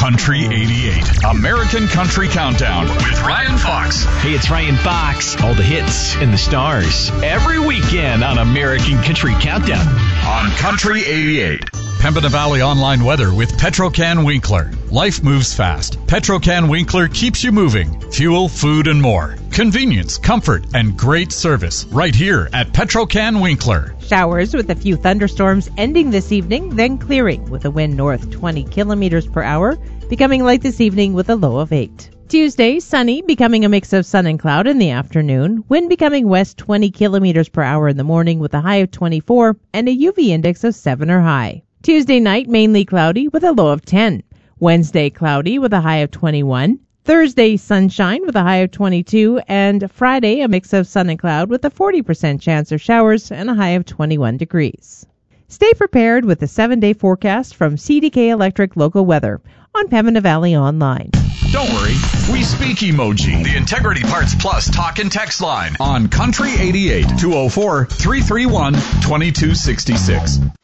Country 88, American Country Countdown with Ryan Fox. Hey, it's Ryan Fox. All the hits and the stars every weekend on American Country Countdown on Country 88. Pembina Valley online weather with Petro-Can Winkler. Life moves fast. Petro-Can Winkler keeps you moving. Fuel, food, and more. Convenience, comfort, and great service right here at Petro-Can Winkler. Showers with a few thunderstorms ending this evening, then clearing with a wind north 20 kilometers per hour, becoming light this evening with a low of 8. Tuesday, sunny, becoming a mix of sun and cloud in the afternoon. Wind becoming west 20 kilometers per hour in the morning with a high of 24 and a UV index of 7 or high. Tuesday night, mainly cloudy with a low of 10. Wednesday, cloudy with a high of 21. Thursday, sunshine with a high of 22. And Friday, a mix of sun and cloud with a 40% chance of showers and a high of 21 degrees. Stay prepared with the 7-day forecast from CDK Electric Local Weather on Pembina Valley Online. Don't worry, we speak emoji. The Integrity Parts Plus talk and text line on Country 88 204-331-2266.